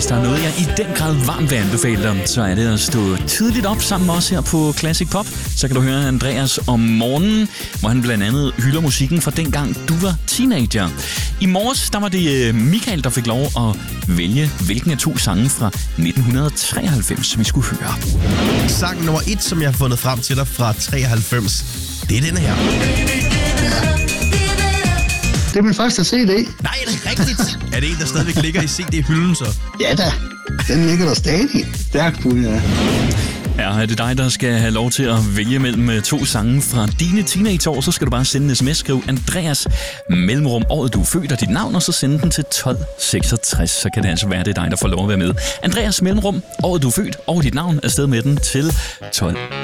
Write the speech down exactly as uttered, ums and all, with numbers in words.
hvis der er noget, jeg i den grad varmt vil anbefale dig, så er det at stå tidligt op sammen med os her på Classic Pop. Så kan du høre Andreas om morgenen, hvor han blandt andet hylder musikken fra dengang du var teenager. I morges, der var det Michael, der fik lov at vælge, hvilken af to sange fra nitten treoghalvfems, vi skulle høre. Sang nummer et, som jeg har fundet frem til dig fra treoghalvfems, det er denne her. Det er min første C D. Nej, er det rigtigt? Er det en, der stadigvæk ligger i C D-hylden så? Ja da, den ligger der stadig. Stærkt bud, ja. Ja, er det dig, der skal have lov til at vælge mellem to sange fra dine teenageår, så skal du bare sende en sms, skriv Andreas mellemrum året du er født og dit navn, og så sende den til tolv seksogtres. Så kan det altså være, det er dig, der får lov at være med. Andreas mellemrum året du er født og dit navn, afsted med den til tolv